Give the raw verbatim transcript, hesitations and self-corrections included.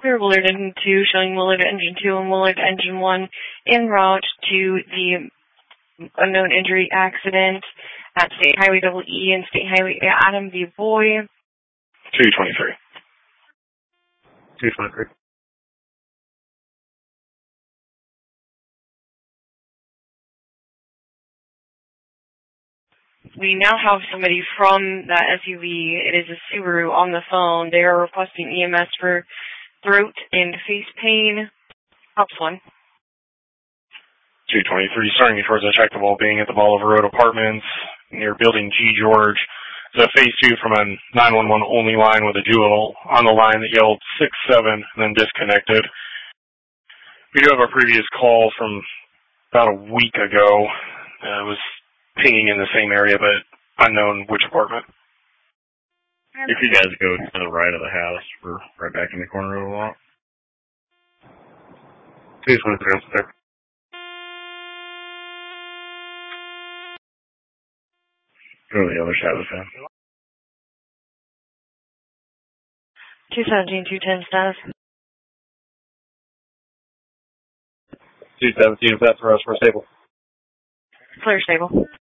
Clear Willard Engine two, showing Willard Engine two and Willard Engine one en route to the unknown injury accident at State Highway double E and State Highway Adam V. Boy. two twenty-three. two twenty-three. We now have somebody from that S U V. It is a Subaru on the phone. They are requesting E M S for throat and face pain. Ops one. two twenty-three, starting towards the check the ball being at the Bolivar Road Apartments near Building G. George. It's a phase two from a nine one one only line with a dual on the line that yelled six seven and then disconnected. We do have a previous call from about a week ago. Uh, it was pinging in the same area, but unknown which apartment. If you guys go to the right of the house, we're right back in the corner of the lot. two twenty-three, I'm there. Go to the other side of the fence. two seventeen, two ten status. two seventeen, if that's for us, we're stable. Clear stable.